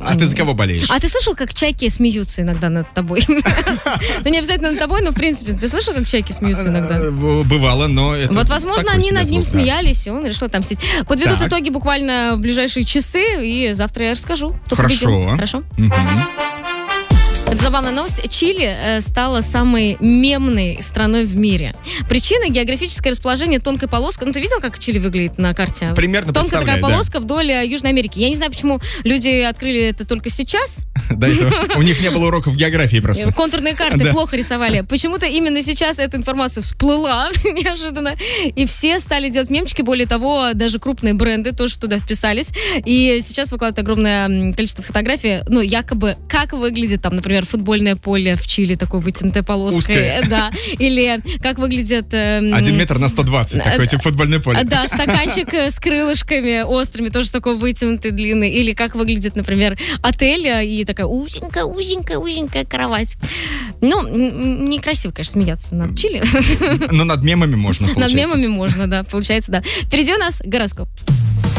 А ты за кого болеешь? А ты слышал, как чайки смеются иногда над тобой? Ну, не обязательно над тобой, но, в принципе, ты слышал, как чайки смеются иногда? Бывало, но это Вот, возможно, такой они себе над ним звук, да. смеялись, и он решил отомстить. Подведут Так. итоги буквально в ближайшие часы, и завтра я расскажу, кто победил. Хорошо? Мгм. Это забавная новость. Чили стала самой мемной страной в мире. Причина — географическое расположение тонкой полоской. Ну, ты видел, как Чили выглядит на карте? Примерно Тонкая такая представляю, да. полоска вдоль Южной Америки. Я не знаю, почему люди открыли это только сейчас. До этого у них не было уроков географии просто. Контурные карты Да. плохо рисовали. Почему-то именно сейчас эта информация всплыла неожиданно. И все стали делать мемчики. Более того, даже крупные бренды тоже туда вписались. И сейчас выкладывают огромное количество фотографий. Ну, якобы, как выглядит там, например, футбольное поле в Чили, такой вытянутой полоской. Узкое. Да. Или как выглядит... 1 метр на 120, такое типа футбольное поле. Да, стаканчик с крылышками острыми, тоже такой вытянутый, длинный. Или как выглядит, например, отель и такая узенькая кровать. Ну, некрасиво, конечно, смеяться над Чили. Но над мемами можно, Над получается. мемами можно, да, получается, да. Впереди у нас гороскоп.